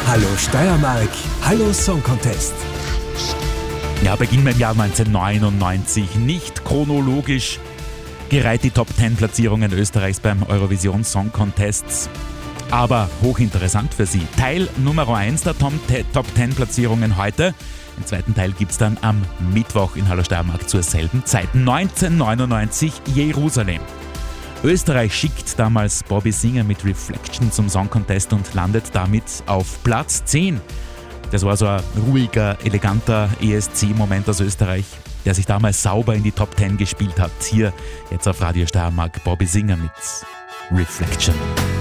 Hallo Steiermark, hallo Song Contest. Ja, beginnen wir im Jahr 1999, nicht chronologisch gereiht die Top 10 Platzierungen Österreichs beim Eurovision Song Contest. Aber hochinteressant für Sie. Teil Nummer 1 der Top 10 Platzierungen heute. Den zweiten Teil gibt es dann am Mittwoch in Hallo Steiermark zur selben Zeit. 1999, Jerusalem. Österreich schickt damals Bobby Singer mit Reflection zum Song Contest und landet damit auf Platz 10. Das war so ein ruhiger, eleganter ESC-Moment aus Österreich, der sich damals sauber in die Top 10 gespielt hat. Hier jetzt auf Radio Steiermark Bobby Singer mit Reflection.